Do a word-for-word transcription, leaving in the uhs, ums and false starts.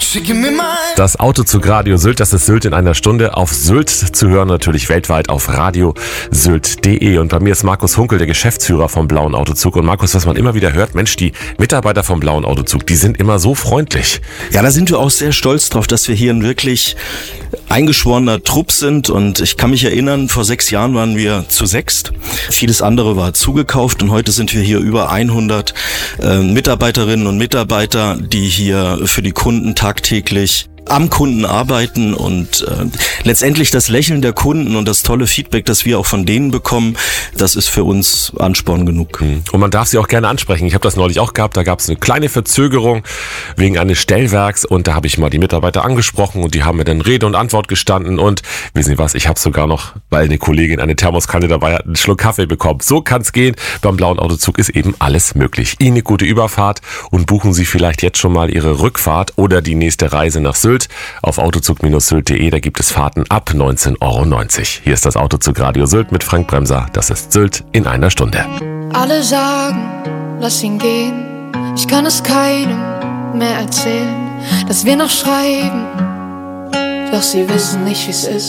Das Autozug Radio Sylt, das ist Sylt in einer Stunde auf Sylt zu hören, natürlich weltweit auf radio sylt punkt de. Und bei mir ist Markus Hunkel, der Geschäftsführer vom Blauen Autozug. Und Markus, was man immer wieder hört, Mensch, die Mitarbeiter vom Blauen Autozug, die sind immer so freundlich. Ja, da sind wir auch sehr stolz drauf, dass wir hier ein wirklich eingeschworener Trupp sind. Und ich kann mich erinnern, vor sechs Jahren waren wir zu sechst. Vieles andere war zugekauft und heute sind wir hier über hundert äh, Mitarbeiterinnen und Mitarbeiter, die hier für die Kunden tagtäglich am Kunden arbeiten und äh, letztendlich das Lächeln der Kunden und das tolle Feedback, das wir auch von denen bekommen, das ist für uns Ansporn genug. Und man darf sie auch gerne ansprechen. Ich habe das neulich auch gehabt, da gab es eine kleine Verzögerung wegen eines Stellwerks und da habe ich mal die Mitarbeiter angesprochen und die haben mir dann Rede und Antwort gestanden und wissen Sie was, ich habe sogar noch, weil eine Kollegin eine Thermoskanne dabei hat, einen Schluck Kaffee bekommen. So kann es gehen. Beim Blauen Autozug ist eben alles möglich. Ihnen eine gute Überfahrt und buchen Sie vielleicht jetzt schon mal Ihre Rückfahrt oder die nächste Reise nach Sylt. Auf autozug Bindestrich sylt punkt de, da gibt es Fahrten ab neunzehn Euro neunzig. Hier ist das Autozug Radio Sylt mit Frank Bremser. Das ist Sylt in einer Stunde. Alle sagen, lass ihn gehen. Ich kann es keinem mehr erzählen, dass wir noch schreiben. Doch sie wissen nicht, wie's ist.